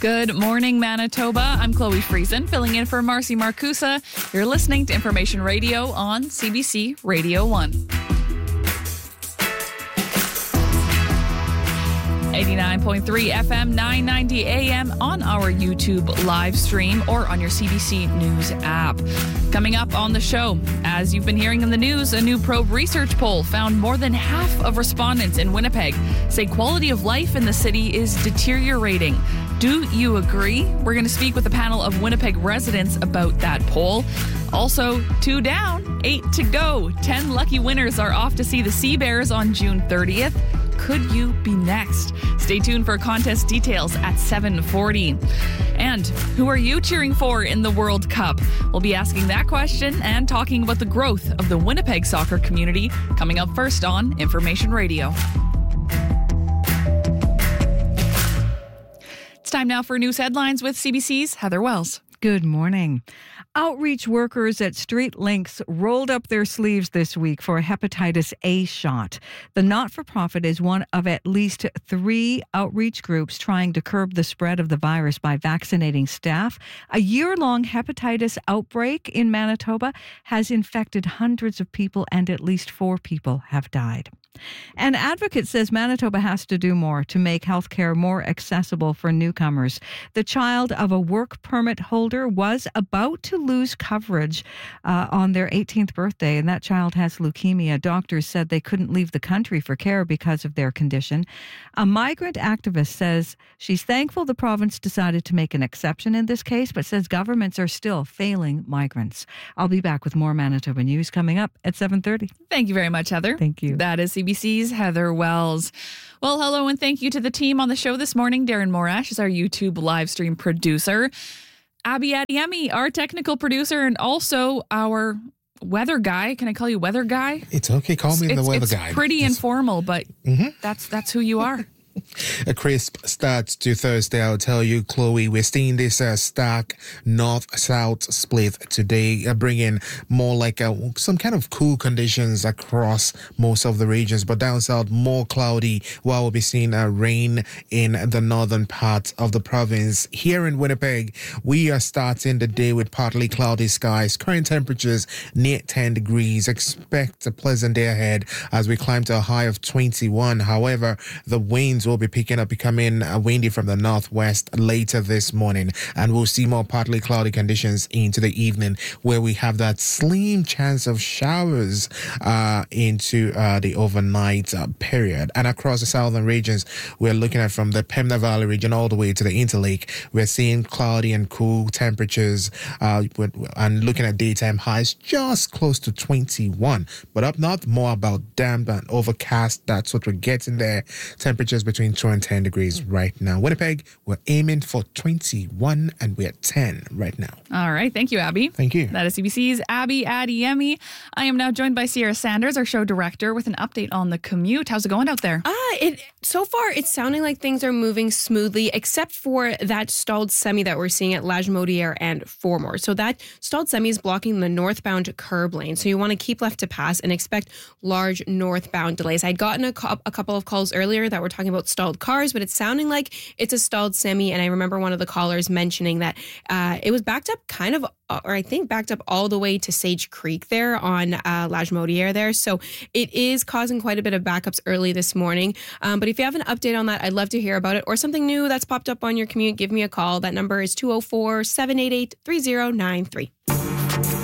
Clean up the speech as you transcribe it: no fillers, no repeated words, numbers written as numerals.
Good morning, Manitoba. I'm Chloe Friesen, filling in for Marcy Marcusa. You're listening to Information Radio on CBC Radio 1. 89.3 FM, 990 AM on our YouTube live stream or on your CBC News app. Coming up on the show, as you've been hearing in the news, a new Probe research poll found more than half of respondents in Winnipeg say quality of life in the city is deteriorating. Do you agree? We're going to speak with a panel of Winnipeg residents about that poll. Also, 2 down, 8 to go. 10 lucky winners are off to see the Sea Bears on June 30th. Could you be next? Stay tuned for contest details at 7:40. And who are you cheering for in the World Cup? We'll be asking that question and talking about the growth of the Winnipeg soccer community coming up first on Information Radio. It's time now for news headlines with CBC's Heather Wells. Good morning. Outreach workers at Street Links rolled up their sleeves this week for a hepatitis A shot. The not-for-profit is one of at least 3 outreach groups trying to curb the spread of the virus by vaccinating staff. A year-long hepatitis outbreak in Manitoba has infected hundreds of people and at least 4 people have died. An advocate says Manitoba has to do more to make healthcare more accessible for newcomers. The child of a work permit holder was about to lose coverage on their 18th birthday, and that child has leukemia. Doctors said they couldn't leave the country for care because of their condition. A migrant activist says she's thankful the province decided to make an exception in this case, but says governments are still failing migrants. I'll be back with more Manitoba news coming up at 7:30. Thank you very much, Heather. Thank you. That is CBC's Heather Wells. Well, hello and thank you to the team on the show this morning. Darren Morash is our YouTube live stream producer. Abby Adiemi, our technical producer, and also our weather guy. Can I call you weather guy? It's okay. Call me the weather guy. It's pretty informal, but that's who you are. A crisp start to Thursday, I'll tell you, Chloe. We're seeing this stark north-south split today, bringing more like some kind of cool conditions across most of the regions, but down south, more cloudy, while we'll be seeing rain in the northern part of the province. Here in Winnipeg, we are starting the day with partly cloudy skies, current temperatures near 10 degrees. Expect a pleasant day ahead as we climb to a high of 21. However, the winds will be picking up, becoming windy from the northwest later this morning, and we'll see more partly cloudy conditions into the evening, where we have that slim chance of showers into the overnight period. And across the southern regions, we're looking at from the Pembina Valley region all the way to the Interlake, we're seeing cloudy and cool temperatures, and looking at daytime highs just close to 21. But up north, more about damp and overcast. That's what we're getting there. Temperatures between 2 and 10 degrees right now. Winnipeg, we're aiming for 21 and we're at 10 right now. All right. Thank you, Abby. Thank you. That is CBC's Abby Adiemi. I am now joined by Sierra Sanders, our show director, with an update on the commute. How's it going out there? So far, it's sounding like things are moving smoothly, except for that stalled semi that we're seeing at Lagimodiere and Formore. So that stalled semi is blocking the northbound curb lane. So you want to keep left to pass and expect large northbound delays. I'd gotten a couple of calls earlier that were talking about stalled cars, but it's sounding like it's a stalled semi. And I remember one of the callers mentioning that it was backed up backed up all the way to Sage Creek there on Lagimodiere there. So it is causing quite a bit of backups early this morning. But if you have an update on that, I'd love to hear about it, or something new that's popped up on your commute, give me a call. That number is 204-788-3093.